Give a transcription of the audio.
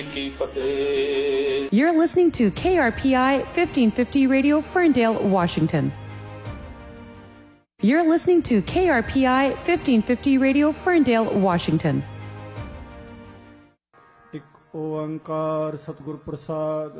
You're listening to KRPI 1550 Radio, Ferndale, Washington. You're listening to KRPI 1550 Radio, Ferndale, Washington. ਇੱਕ ਓੰਕਾਰ ਸਤਿਗੁਰ ਪ੍ਰਸਾਦ।